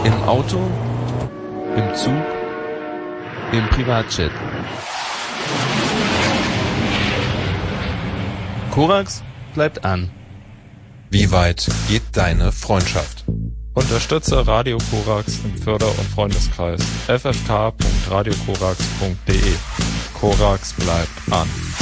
Im Auto, im Zug, im Privatjet. Korax bleibt an. Wie weit geht deine Freundschaft? Unterstütze Radio Korax im Förder- und Freundeskreis ffk.radiokorax.de. Korax bleibt an.